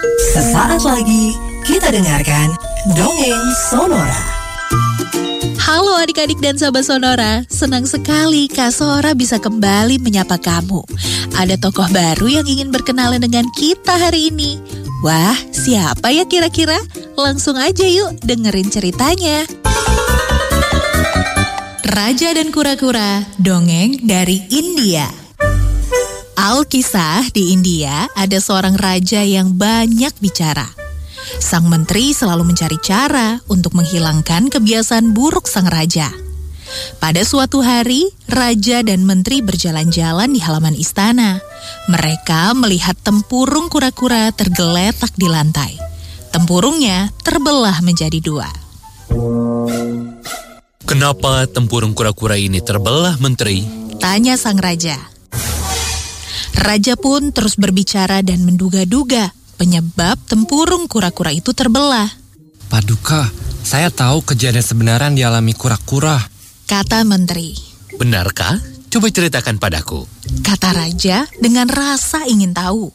Sesaat lagi kita dengarkan Dongeng Sonora. Halo adik-adik dan sahabat Sonora, senang sekali Kak Sora bisa kembali menyapa kamu. Ada tokoh baru yang ingin berkenalan dengan kita hari ini. Wah, siapa ya kira-kira? Langsung aja yuk dengerin ceritanya. Raja dan Kura-kura, dongeng dari India. Alkisah di India ada seorang raja yang banyak bicara. Sang menteri selalu mencari cara untuk menghilangkan kebiasaan buruk sang raja. Pada suatu hari, raja dan menteri berjalan-jalan di halaman istana. Mereka melihat tempurung kura-kura tergeletak di lantai. Tempurungnya terbelah menjadi dua. Kenapa tempurung kura-kura ini terbelah, menteri? Tanya sang raja. Raja pun terus berbicara dan menduga-duga penyebab tempurung kura-kura itu terbelah. Paduka, saya tahu kejadian sebenarnya yang dialami kura-kura, kata menteri. Benarkah? Coba ceritakan padaku, kata raja dengan rasa ingin tahu.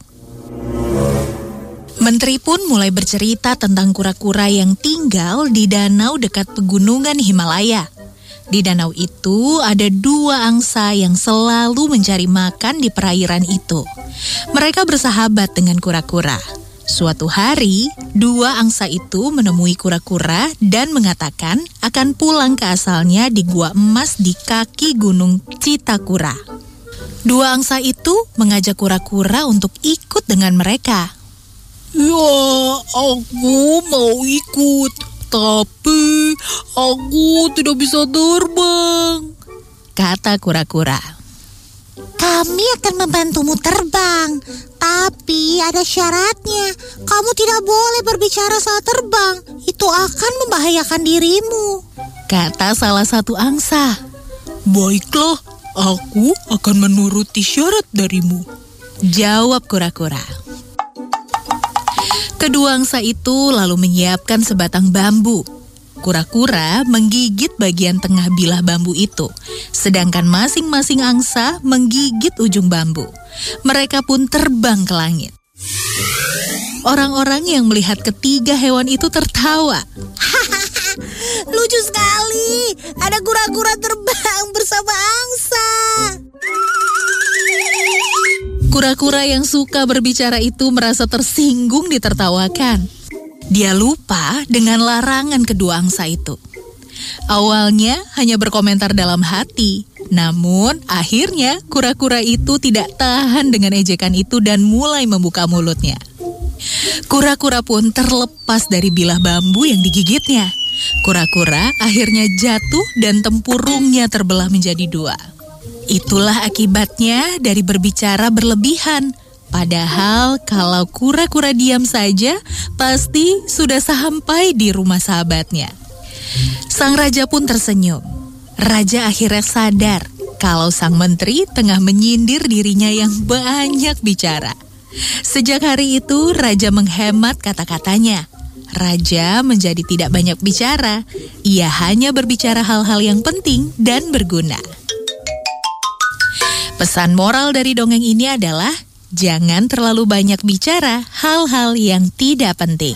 Menteri pun mulai bercerita tentang kura-kura yang tinggal di danau dekat pegunungan Himalaya. Di danau itu ada dua angsa yang selalu mencari makan di perairan itu. Mereka bersahabat dengan kura-kura. Suatu hari, dua angsa itu menemui kura-kura dan mengatakan akan pulang ke asalnya di gua emas di kaki gunung Citakura. Dua angsa itu mengajak kura-kura untuk ikut dengan mereka. Ya, aku mau ikut, tapi aku tidak bisa terbang, kata kura-kura. Kami akan membantumu terbang, tapi ada syaratnya. Kamu tidak boleh berbicara saat terbang, itu akan membahayakan dirimu, kata salah satu angsa. Baiklah, aku akan menuruti syarat darimu, jawab kura-kura. Kedua angsa itu lalu menyiapkan sebatang bambu. Kura-kura menggigit bagian tengah bilah bambu itu, sedangkan masing-masing angsa menggigit ujung bambu. Mereka pun terbang ke langit. Orang-orang yang melihat ketiga hewan itu tertawa. Lucu sekali, ada kura-kura terbang bersama angsa. Kura-kura yang suka berbicara itu merasa tersinggung ditertawakan. Dia lupa dengan larangan kedua angsa itu. Awalnya hanya berkomentar dalam hati, namun akhirnya kura-kura itu tidak tahan dengan ejekan itu dan mulai membuka mulutnya. Kura-kura pun terlepas dari bilah bambu yang digigitnya. Kura-kura akhirnya jatuh dan tempurungnya terbelah menjadi dua. Itulah akibatnya dari berbicara berlebihan. Padahal kalau kura-kura diam saja, pasti sudah sampai di rumah sahabatnya. Sang raja pun tersenyum. Raja akhirnya sadar kalau sang menteri tengah menyindir dirinya yang banyak bicara. Sejak hari itu, raja menghemat kata-katanya. Raja menjadi tidak banyak bicara. Ia hanya berbicara hal-hal yang penting dan berguna. Pesan moral dari dongeng ini adalah jangan terlalu banyak bicara hal-hal yang tidak penting.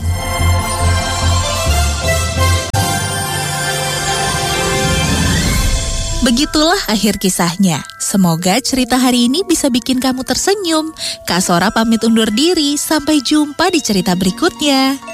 Begitulah akhir kisahnya. Semoga cerita hari ini bisa bikin kamu tersenyum. Kak Sora pamit undur diri. Sampai jumpa di cerita berikutnya.